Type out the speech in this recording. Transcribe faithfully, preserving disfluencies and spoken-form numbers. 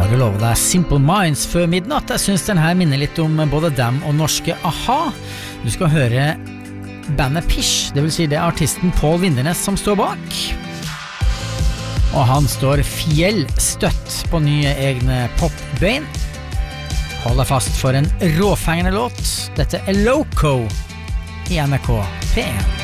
har jeg lovet deg Simple Minds før midnatt. Jeg synes den her minner litt om både dem og norske A-ha. Du skal høre bandet Pish, det vil si det er artisten Paul Vindernes som står bak. Og han står fjellstøtt på nye egne popbein. Hold deg fast for en råfengende låt. Dette er Loco i N R K P en.